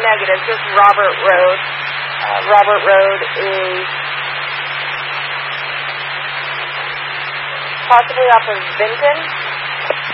negative, just Robert Road. Robert Road is possibly off of Vinton.